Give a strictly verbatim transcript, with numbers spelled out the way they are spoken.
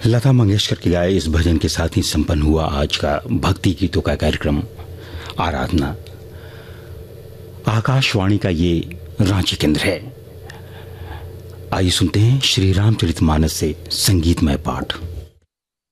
लता मंगेशकर के गाए इस भजन के साथ ही संपन्न हुआ आज का भक्ति गीतों का कार्यक्रम आराधना। आकाशवाणी का ये रांची केंद्र है। आइए सुनते हैं श्री रामचरितमानस से संगीतमय पाठ।